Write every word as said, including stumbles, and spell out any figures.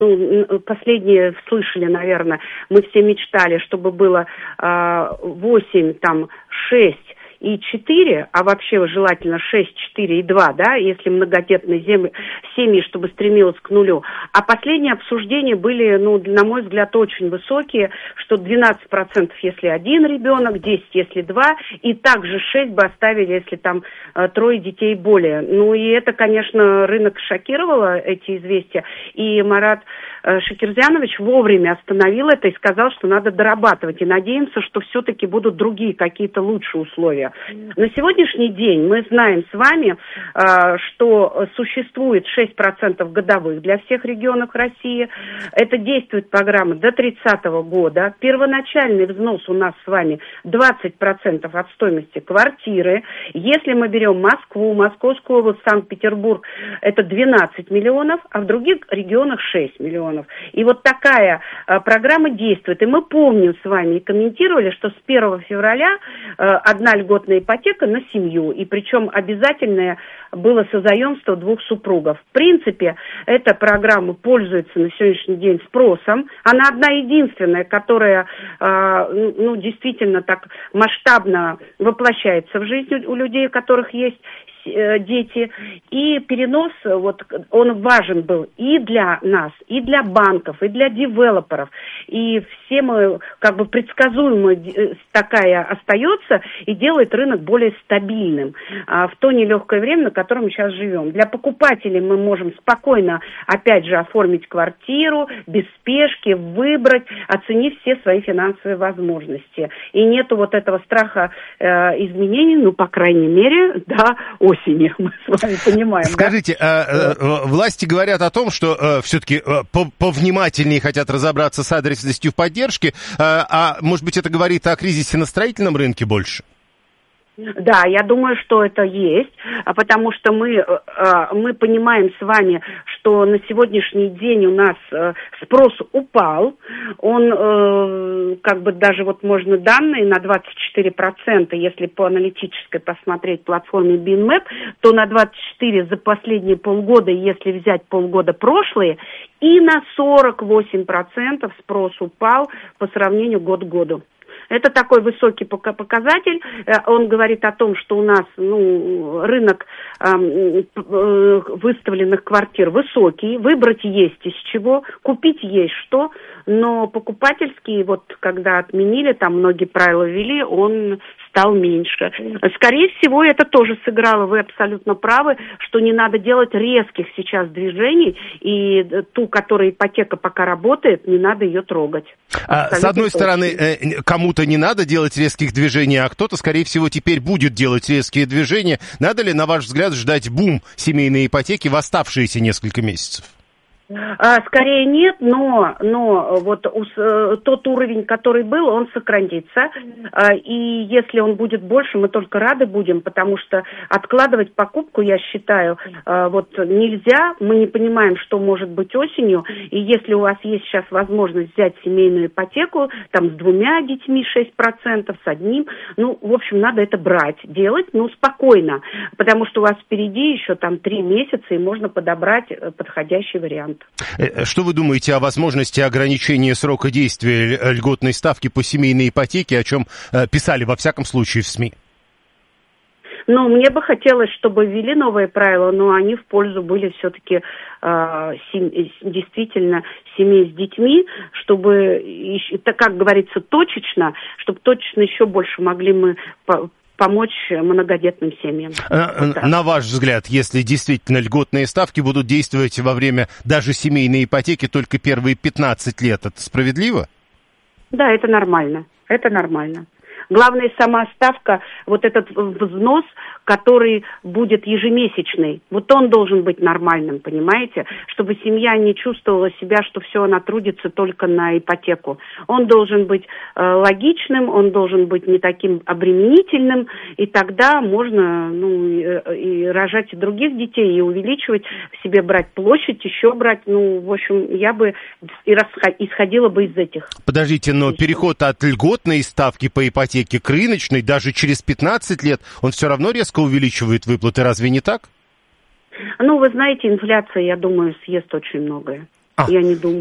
Ну, последние слышали, наверное, мы все мечтали, чтобы было восемь, там, шесть и четыре, а вообще желательно шесть, четыре и два, да, если многодетные земли, семьи, чтобы стремилось к нулю. А последние обсуждения были, ну, на мой взгляд, очень высокие, что двенадцать процентов, если один ребенок, десять, если два, и также шесть бы оставили, если там трое детей более. Ну, и это, конечно, рынок шокировало, эти известия, и Марат Шакирзянович вовремя остановил это и сказал, что надо дорабатывать, и надеемся, что все-таки будут другие какие-то лучшие условия. На сегодняшний день мы знаем с вами, что существует шесть процентов годовых для всех регионов России. Это действует программа до тридцатого года. Первоначальный взнос у нас с вами двадцать процентов от стоимости квартиры. Если мы берем Москву, Московскую область, Санкт-Петербург, это двенадцать миллионов, а в других регионах шесть миллионов. И вот такая программа действует. И мы помним с вами и комментировали, что с первого февраля одна льготная ипотека на семью, и причем обязательное было созаемство двух супругов. В принципе, эта программа пользуется на сегодняшний день спросом. Она одна единственная, которая э, ну, действительно так масштабно воплощается в жизнь у людей, у которых есть дети, и перенос, вот, он важен был и для нас, и для банков, и для девелоперов, и все мы, как бы, предсказуемо такая остается и делает рынок более стабильным а, в то нелегкое время, на котором мы сейчас живем. Для покупателей мы можем спокойно, опять же, оформить квартиру, без спешки, выбрать, оценив все свои финансовые возможности. И нету вот этого страха э, изменений, ну, по крайней мере, до осени, мы с вами понимаем. Скажите, да? э, э, власти говорят о том, что э, все-таки э, повнимательнее хотят разобраться с адресностью поддержки, э, а может быть это говорит о кризисе на строительном рынке больше? Да, я думаю, что это есть, потому что мы, мы понимаем с вами, что на сегодняшний день у нас спрос упал, он как бы даже вот можно данные на двадцать четыре процента, если по аналитической посмотреть платформе BinMap, то на двадцать четыре процента за последние полгода, если взять полгода прошлые, и на сорок восемь процентов спрос упал по сравнению год к году. Это такой высокий показатель. Он говорит о том, что у нас, ну, рынок э, выставленных квартир высокий, выбрать есть из чего, купить есть что, но покупательский, вот когда отменили, там многие правила ввели, он стал меньше. Скорее всего, это тоже сыграло, вы абсолютно правы, что не надо делать резких сейчас движений, и ту, которая ипотека пока работает, не надо ее трогать. А, с одной точно. стороны, кому-то не надо делать резких движений, а кто-то, скорее всего, теперь будет делать резкие движения. Надо ли, на ваш взгляд, ждать бум семейной ипотеки в оставшиеся несколько месяцев? Скорее нет, но, но вот тот уровень, который был, он сохранится. И если он будет больше, мы только рады будем, потому что откладывать покупку, я считаю, вот нельзя. Мы не понимаем, что может быть осенью. И если у вас есть сейчас возможность взять семейную ипотеку, там с двумя детьми шесть процентов, с одним, ну, в общем, надо это брать, делать, ну, спокойно. Потому что у вас впереди еще там три месяца, и можно подобрать подходящий вариант. Что вы думаете о возможности ограничения срока действия льготной ставки по семейной ипотеке, о чем писали, во всяком случае, в СМИ? Ну, мне бы хотелось, чтобы ввели новые правила, но они в пользу были все-таки э, сем... действительно семей с детьми, чтобы, это, как говорится, точечно, чтобы точечно еще больше могли мы по помочь многодетным семьям. Вот на ваш взгляд, если действительно льготные ставки будут действовать во время даже семейной ипотеки только первые пятнадцать лет, это справедливо? Да, это нормально. Это нормально. Главное, сама ставка, вот этот взнос, который будет ежемесячный, вот он должен быть нормальным, понимаете? Чтобы семья не чувствовала себя, что все, она трудится только на ипотеку. Он должен быть э, логичным, он должен быть не таким обременительным, и тогда можно, ну, и, и рожать и других детей, и увеличивать, себе брать площадь, еще брать, ну, в общем, я бы и исходила бы из этих. Подождите, но переход от льготной ставки по ипотеке к рыночной даже через пятнадцать лет, он все равно резко увеличивает выплаты, разве не так? Ну, вы знаете, инфляция, я думаю, съест очень многое. я не думаю.